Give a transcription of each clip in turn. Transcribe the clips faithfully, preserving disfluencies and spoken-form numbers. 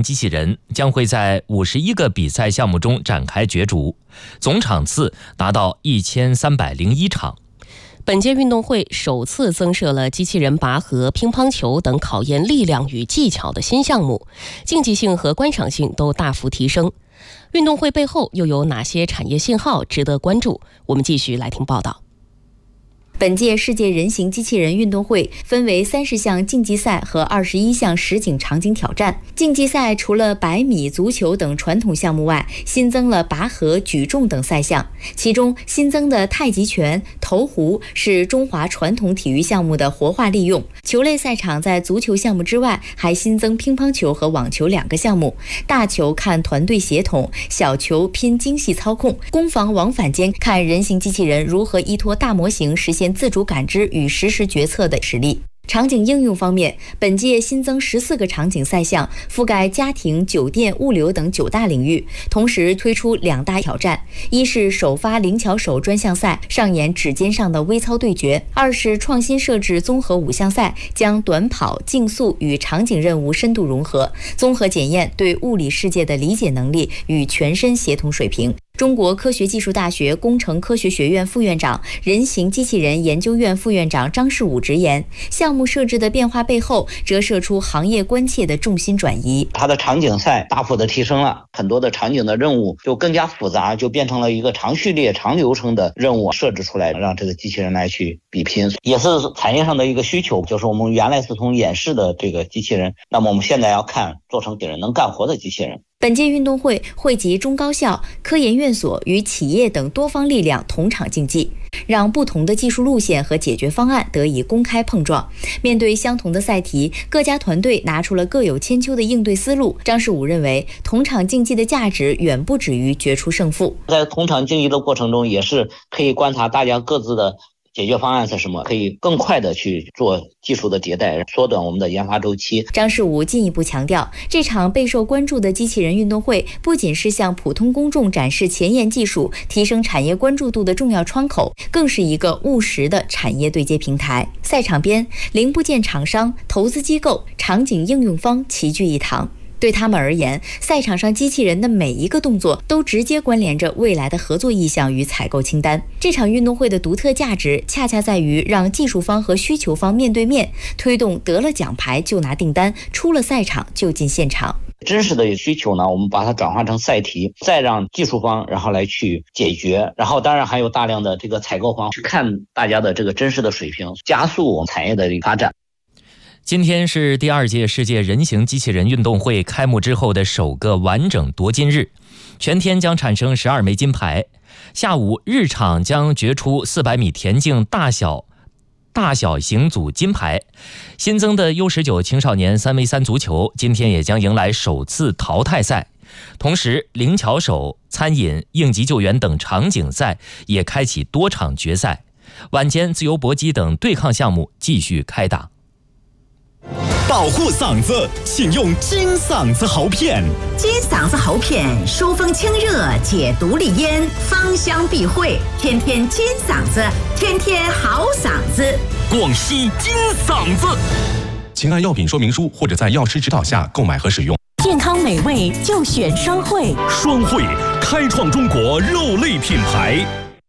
型机器人将会在五十一个比赛项目中展开角逐，总场次达到一千三百零一场。 本届运动会首次增设了机器人拔河、乒乓球等考验力量与技巧的新项目，竞技性和观赏性都大幅提升。运动会背后又有哪些产业信号值得关注？我们继续来听报道。 本届世界人形机器人运动会分为三十项竞技赛和二十一项实景场景挑战。竞技赛除了百米、足球等传统项目外，新增了拔河、举重等赛项。其中新增的太极拳、投壶是中华传统体育项目的活化利用。球类赛场在足球项目之外，还新增乒乓球和网球两个项目。大球看团队协同，小球拼精细操控，攻防往返间看人形机器人如何依托大模型实现自主感知与实时决策的实力。场景应用方面，本届新增十四个场景赛项，覆盖家庭、酒店、物流等九大领域，同时推出两大挑战：一是首发灵巧手专项赛，上演指尖上的微操对决；二是创新设置综合五项赛，将短跑、竞速与场景任务深度融合，综合检验对物理世界的理解能力与全身协同水平。中国科学技术大学工程科学学院副院长、人形机器人研究院副院长张世武直言，项目设置的变化背后折射出行业关切的重心转移。 它的场景赛大幅的提升了，很多的场景的任务就更加复杂，就变成了一个长序列、长流程的任务设置出来，让这个机器人来去比拼，也是产业上的一个需求。就是我们原来是从演示的这个机器人，那么我们现在要看做成给人能干活的机器人。 本届运动会汇集中高校、科研院所与企业等多方力量同场竞技，让不同的技术路线和解决方案得以公开碰撞。面对相同的赛题，各家团队拿出了各有千秋的应对思路。张世武认为，同场竞技的价值远不止于决出胜负。 在同场竞技的过程中，也是可以观察大家各自的解决方案是什么，可以更快的去做技术的迭代，缩短我们的研发周期。 张世武进一步强调，这场备受关注的机器人运动会不仅是向普通公众展示前沿技术、提升产业关注度的重要窗口，更是一个务实的产业对接平台。赛场边，零部件厂商、投资机构、场景应用方齐聚一堂。对他们而言，赛场上机器人的每一个动作都直接关联着未来的合作意向与采购清单。这场运动会的独特价值恰恰在于让技术方和需求方面对面，推动得了奖牌就拿订单，出了赛场就进现场。 真实的需求呢，我们把它转化成赛题，再让技术方然后来去解决，然后当然还有大量的这个采购方去看大家的这个真实的水平，加速我们产业的发展。 今天是第二届世界人形机器人运动会开幕之后的首个完整夺金日，全天将产生十二枚金牌。下午日场将决出四百米田径大小大小型组金牌，新增的 U 十九 青少年 三 V 三 足球今天也将迎来首次淘汰赛，同时灵巧手、餐饮、应急救援等场景赛也开启多场决赛，晚间自由搏击等对抗项目继续开打。 保护嗓子，请用金嗓子喉片。 金嗓子喉片疏风清热，解毒利咽，芳香避秽，天天金嗓子，天天好嗓子。 广西金嗓子，请按药品说明书或者在药师指导下购买和使用。 健康美味就选双汇， 双汇开创中国肉类品牌。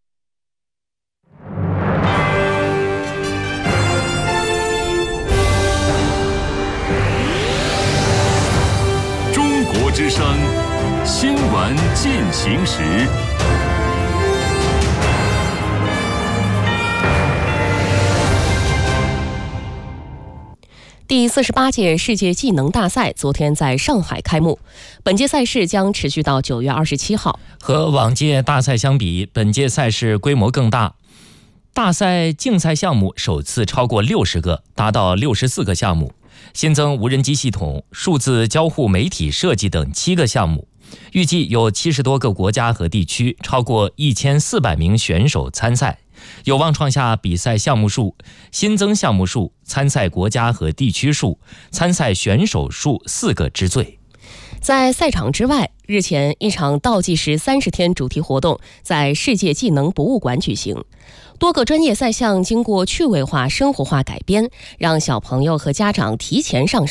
之声新闻进行时， 第四十八届世界技能大赛昨天在上海开幕，本届赛事将持续到九月二十七号。 和往届大赛相比，本届赛事规模更大，大赛竞赛项目首次超过六十个，达到六十四个项目。新增无人机系统、数字交互媒体设计等七个项目，预计有七十多个国家和地区，超过一千四百名选手参赛，有望创下比赛项目数、新增项目数、参赛国家和地区数、参赛选手数四个之最。 在赛场之外，日前一场倒计时三十天主题活动在世界技能博物馆举行，多个专业赛项经过趣味化、生活化改编，让小朋友和家长提前上手。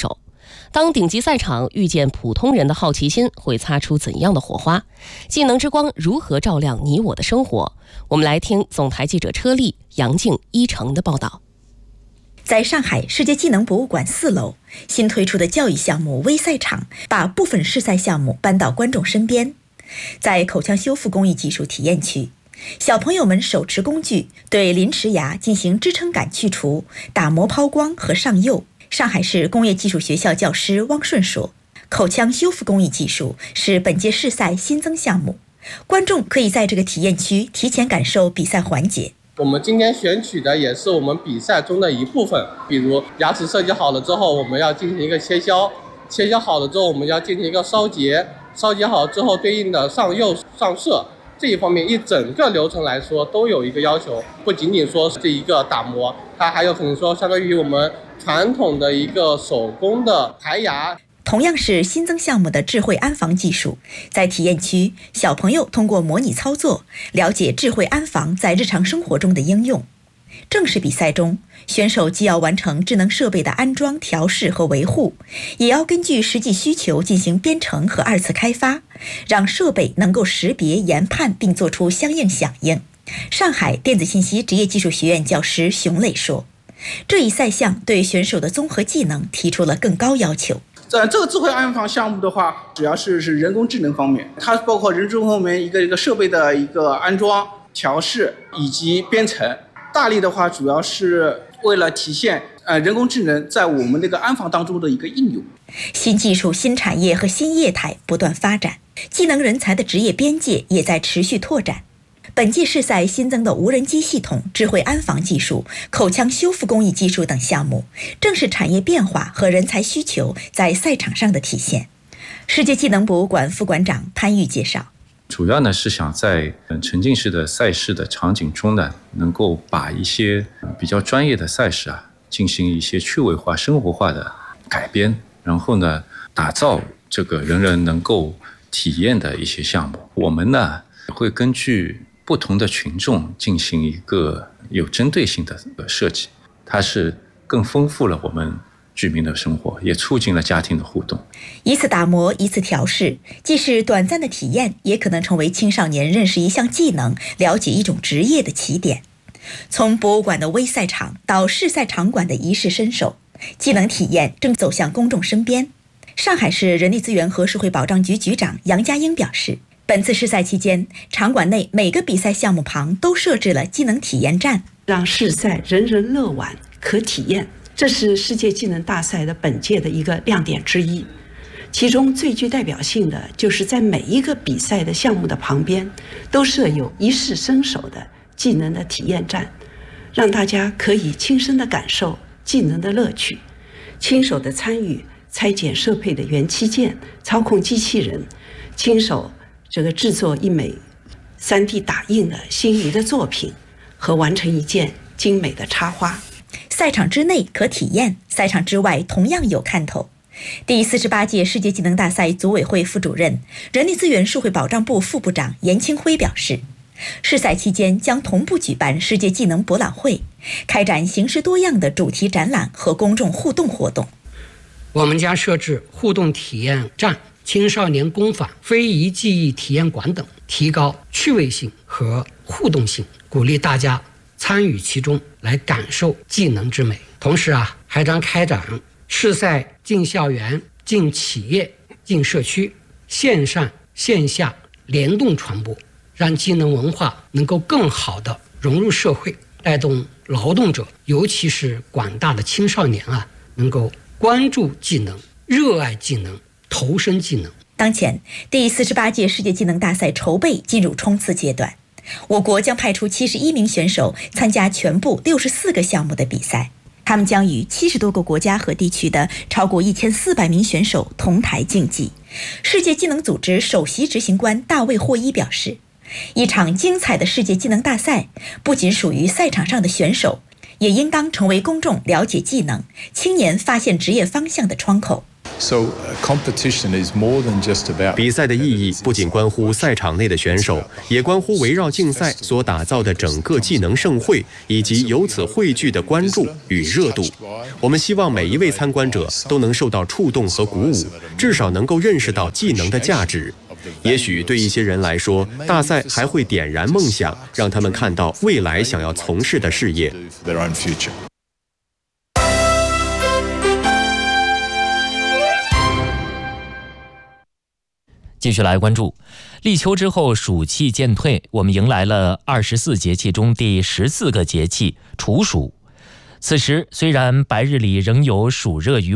当顶级赛场遇见普通人的好奇心，会擦出怎样的火花？技能之光如何照亮你我的生活？我们来听总台记者车丽、杨静、一成的报道。 在上海世界技能博物馆四楼，新推出的教育项目微赛场把部分试赛项目搬到观众身边。在口腔修复工艺技术体验区，小朋友们手持工具对临池牙进行支撑杆去除、打磨抛光和上釉。上海市工业技术学校教师汪顺说，口腔修复工艺技术是本届试赛新增项目，观众可以在这个体验区提前感受比赛环节。 我们今天选取的也是我们比赛中的一部分，比如牙齿设计好了之后，我们要进行一个切削，切削好了之后，我们要进行一个烧结，烧结好之后对应的上釉、上色，这一方面一整个流程来说都有一个要求，不仅仅说是一个打磨，它还有可能说相当于我们传统的一个手工的排牙。 同样是新增项目的智慧安防技术，在体验区，小朋友通过模拟操作，了解智慧安防在日常生活中的应用。正式比赛中，选手既要完成智能设备的安装、调试和维护，也要根据实际需求进行编程和二次开发，让设备能够识别、研判并做出相应响应。上海电子信息职业技术学院教师熊磊说，这一赛项对选手的综合技能提出了更高要求。 在这个智慧安防项目的话，主要是是人工智能方面，它包括人工方面一个一个设备的一个安装、调试以及编程。大力的话，主要是为了体现呃人工智能在我们这个安防当中的一个应用。 新技术、新产业和新业态不断发展，技能人才的职业边界也在持续拓展。本届试赛新增的无人机系统、智慧安防技术、口腔修复工艺技术等项目，正是产业变化和人才需求在赛场上的体现。世界技能博物馆副馆长潘玉介绍， 主要呢是想在沉浸式的赛事的场景中呢，能够把一些比较专业的赛事啊，进行一些趣味化、生活化的改编，然后呢，打造这个人人能够体验的一些项目。我们呢会根据不同的群众进行一个有针对性的设计，它是更丰富了我们居民的生活，也促进了家庭的互动。 一次打磨，一次调试，既是短暂的体验，也可能成为青少年认识一项技能、了解一种职业的起点。从博物馆的微赛场到试赛场馆的一试身手，技能体验正走向公众身边。上海市人力资源和社会保障局局长杨家英表示，本次试赛期间，场馆内每个比赛项目旁都设置了技能体验站， 让试赛人人乐玩可体验，这是世界技能大赛的本届的一个亮点之一。其中最具代表性的就是在每一个比赛的项目的旁边都设有一试身手的技能的体验站，让大家可以亲身的感受技能的乐趣，亲手的参与拆解设备的元器件，操控机器人，亲手这个制作一枚 三 D 打印的心仪的作品和完成一件精美的插花。 赛场之内可体验，赛场之外同样有看头。第四十八届世界技能大赛组委会副主任、人力资源社会保障部副部长严清辉表示，试赛期间将同步举办世界技能博览会，开展形式多样的主题展览和公众互动活动。 我们将设置互动体验站、青少年工坊、非遗技艺体验馆等，提高趣味性和互动性，鼓励大家参与其中，来感受技能之美。同时啊，还将开展试赛进校园、进企业、进社区，线上线下联动传播，让技能文化能够更好地融入社会，带动劳动者，尤其是广大的青少年啊，能够关注技能、热爱技能、投身技能。 当前，第四十八届世界技能大赛筹备进入冲刺阶段，我国将派出七十一名选手参加全部六十四个项目的比赛，他们将与七十多个国家和地区的超过一千四百名选手同台竞技。世界技能组织首席执行官大卫霍伊表示，一场精彩的世界技能大赛不仅属于赛场上的选手，也应当成为公众了解技能、青年发现职业方向的窗口。 比赛的意义不仅关乎赛场内的选手，也关乎围绕竞赛所打造的整个技能盛会以及由此汇聚的关注与热度。我们希望每一位参观者都能受到触动和鼓舞，至少能够认识到技能的价值。也许对一些人来说，大赛还会点燃梦想，让他们看到未来想要从事的事业。 继续来关注，立秋之后暑气渐退，我们迎来了二十四节气中第十四个节气处暑。此时虽然白日里仍有暑热余